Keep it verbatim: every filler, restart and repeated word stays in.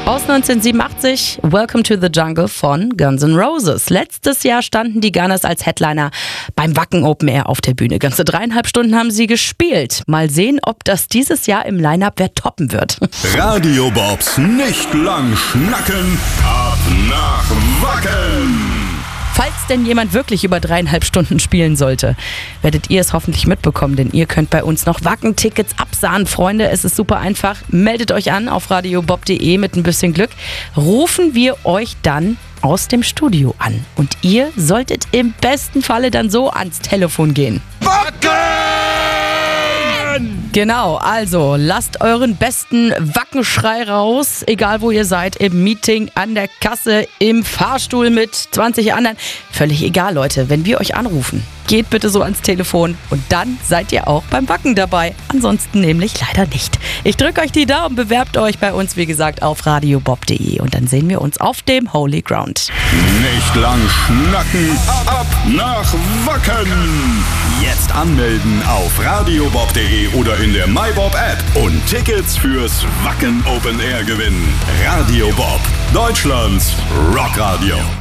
Aus neunzehnhundertsiebenundachtzig, Welcome to the Jungle von Guns N' Roses. Letztes Jahr standen die Gunners als Headliner beim Wacken Open Air auf der Bühne. Ganze dreieinhalb Stunden haben sie gespielt. Mal sehen, ob das dieses Jahr im Line-Up wer toppen wird. Radio Bobs nicht lang schnacken, ab nach Wacken! Falls denn jemand wirklich über dreieinhalb Stunden spielen sollte, werdet ihr es hoffentlich mitbekommen, denn ihr könnt bei uns noch Wacken-Tickets absahen. Freunde, es ist super einfach. Meldet euch an auf radiobob punkt de mit ein bisschen Glück. Rufen wir euch dann aus dem Studio an. Und ihr solltet im besten Falle dann so ans Telefon gehen. Wacken! Genau, also lasst euren besten Wackenschrei raus, egal wo ihr seid, im Meeting, an der Kasse, im Fahrstuhl mit zwanzig anderen. Völlig egal, Leute, wenn wir euch anrufen, geht bitte so ans Telefon und dann seid ihr auch beim Wacken dabei. Ansonsten nämlich leider nicht. Ich drücke euch die Daumen, bewerbt euch bei uns, wie gesagt, auf radiobob punkt de und dann sehen wir uns auf dem Holy Ground. Nicht lang schnacken, ab nach Wacken! Jetzt anmelden auf radiobob punkt de oder in der MyBob-App und Tickets fürs Wacken Open Air gewinnen. Radio Bob, Deutschlands Rockradio.